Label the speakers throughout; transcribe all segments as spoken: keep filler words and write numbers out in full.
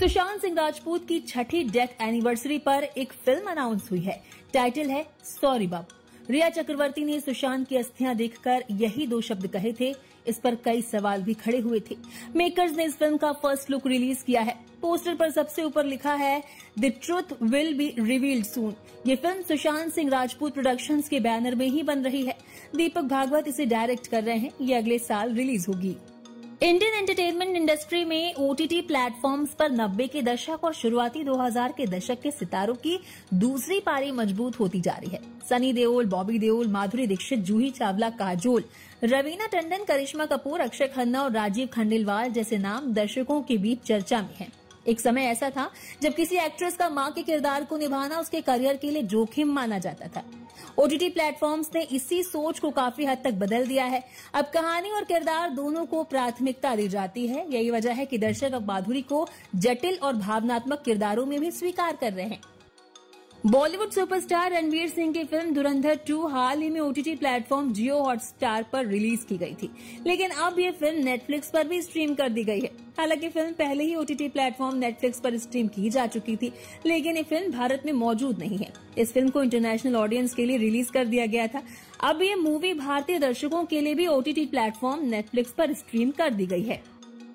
Speaker 1: सुशांत सिंह राजपूत की छठी death anniversary पर एक फिल्म अनाउंस हुई है। टाइटल है सॉरी बाबू। रिया चक्रवर्ती ने सुशांत की अस्थियां देखकर यही दो शब्द कहे थे। इस पर कई सवाल भी खड़े हुए थे। मेकर्स ने इस फिल्म का फर्स्ट लुक रिलीज किया है। पोस्टर पर सबसे ऊपर लिखा है the truth will be revealed सून। ये फिल्म सुशांत सिंह राजपूत प्रोडक्शंस के बैनर में ही बन रही है। दीपक भागवत इसे डायरेक्ट कर रहे हैं। ये अगले साल रिलीज होगी। इंडियन एंटरटेनमेंट इंडस्ट्री में ओटीटी प्लेटफॉर्म्स पर नब्बे के दशक और शुरुआती दो हज़ार के दशक के सितारों की दूसरी पारी मजबूत होती जा रही है। सनी देओल, बॉबी देओल, माधुरी दीक्षित, जूही चावला, काजोल, रवीना टंडन, करिश्मा कपूर, अक्षय खन्ना और राजीव खंडेलवाल जैसे नाम दर्शकों के बीच चर्चा में हैं। एक समय ऐसा था जब किसी एक्ट्रेस का मां के किरदार को निभाना उसके करियर के लिए जोखिम माना जाता था। ओटीटी प्लेटफॉर्म्स ने इसी सोच को काफी हद तक बदल दिया है। अब कहानी और किरदार दोनों को प्राथमिकता दी जाती है। यही वजह है कि दर्शक अब माधुरी को जटिल और भावनात्मक किरदारों में भी स्वीकार कर रहे हैं। बॉलीवुड सुपरस्टार रणवीर सिंह की फिल्म धुरंधर टू हाल ही में ओटीटी प्लेटफॉर्म जियो हॉटस्टार पर रिलीज की गई थी, लेकिन अब ये फिल्म नेटफ्लिक्स पर भी स्ट्रीम कर दी गई है। हालांकि फिल्म पहले ही ओटीटी प्लेटफॉर्म नेटफ्लिक्स पर स्ट्रीम की जा चुकी थी, लेकिन ये फिल्म भारत में मौजूद नहीं है। इस फिल्म को इंटरनेशनल ऑडियंस के लिए रिलीज कर दिया गया था। अब ये मूवी भारतीय दर्शकों के लिए भी ओटीटी प्लेटफॉर्म नेटफ्लिक्स पर स्ट्रीम कर दी गई है।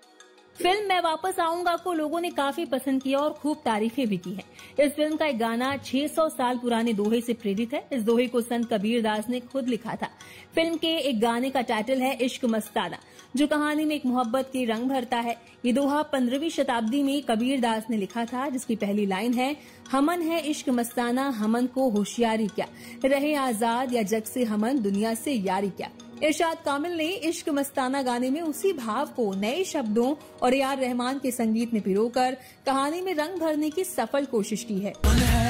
Speaker 1: फिल्म मैं वापस आऊंगा को लोगों ने काफी पसंद किया और खूब तारीफें भी की हैं। इस फिल्म का एक गाना छह सौ साल पुराने दोहे से प्रेरित है। इस दोहे को संत कबीर दास ने खुद लिखा था। फिल्म के एक गाने का टाइटल है इश्क मस्ताना, जो कहानी में एक मोहब्बत के रंग भरता है। ये दोहा पंद्रहवीं शताब्दी में कबीर दास ने लिखा था, जिसकी पहली लाइन है हमन है इश्क मस्ताना, हमन को होशियारी क्या, रहे आजाद या जग से हमन, दुनिया से यारी क्या। इरशाद कामिल ने इश्क मस्ताना गाने में उसी भाव को नए शब्दों और ए आर रहमान के संगीत में पिरोकर कहानी में रंग भरने की सफल कोशिश की है।